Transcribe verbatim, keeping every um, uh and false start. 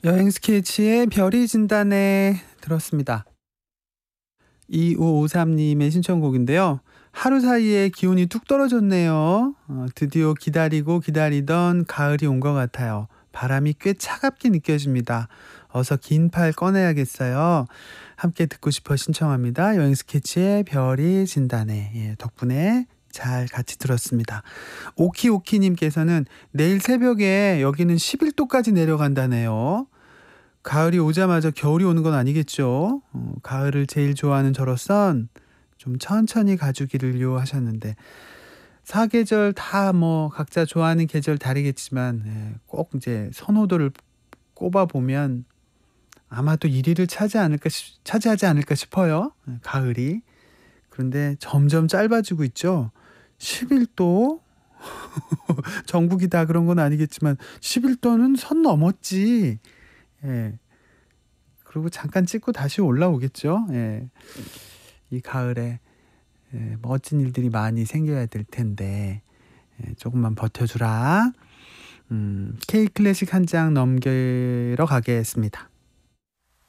여행 스케치의 별이 진다네 들었습니다. 이오오삼 님의 신청곡인데요. 하루 사이에 기온이 뚝 떨어졌네요. 어, 드디어 기다리고 기다리던 가을이 온 것 같아요. 바람이 꽤 차갑게 느껴집니다. 어서 긴 팔 꺼내야겠어요. 함께 듣고 싶어 신청합니다. 여행 스케치의 별이 진다네. 예, 덕분에 잘 같이 들었습니다. 오키오키님께서는 내일 새벽에 여기는 십일 도까지 내려간다네요. 가을이 오자마자 겨울이 오는 건 아니겠죠. 어, 가을을 제일 좋아하는 저로선 좀 천천히 가주기를요 하셨는데, 사계절 다 뭐 각자 좋아하는 계절 다르겠지만 예, 꼭 이제 선호도를 꼽아 보면 아마도 일 위를 차지 않을까 싶- 차지하지 않을까 싶어요. 예, 가을이. 그런데 점점 짧아지고 있죠. 십일 도 전국이 다 그런 건 아니겠지만 십일 도는 선 넘었지. 예. 그리고 잠깐 찍고 다시 올라오겠죠. 예. 이 가을에 예, 멋진 일들이 많이 생겨야 될 텐데 예, 조금만 버텨주라. 음, K 클래식 한 장 넘기러 가겠습니다.